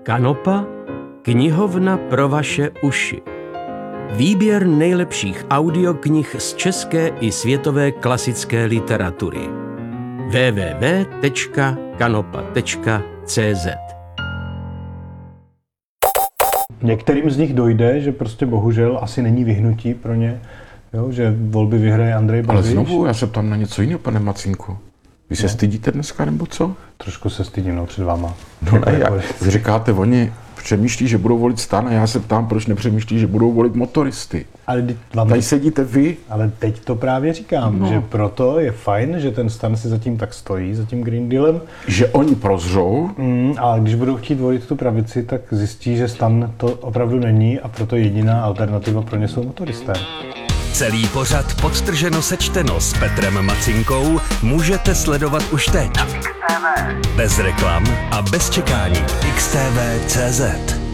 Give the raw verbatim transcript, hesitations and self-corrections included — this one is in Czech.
Kanopa, knihovna pro vaše uši. Výběr nejlepších audioknih z české i světové klasické literatury. w w w tečka kanopa tečka c z Některým z nich dojde, že prostě bohužel asi není vyhnutí pro ně, jo, že volby vyhraje Andrej Babiš. Ale znovu, já se ptám na něco jiného, pane Macínku. Vy se no. stydíte dneska, nebo co? Trošku se stydím, no, před váma. No ne, jak vy říkáte, oni přemýšlí, že budou volit STAN a já se ptám, proč nepřemýšlí, že budou volit motoristy. Ale vám tady sedíte vy. Ale teď to právě říkám, no. že proto je fajn, že ten STAN si zatím tak stojí, za tím Green Dealem. Že oni prozřou. Mm, a když budou chtít volit tu pravici, tak zjistí, že STAN to opravdu není a proto jediná alternativa pro ně jsou motoristé. Celý pořad Podtrženo sečteno s Petrem Macinkou můžete sledovat už teď. Bez reklam a bez čekání. X T V tečka cé zet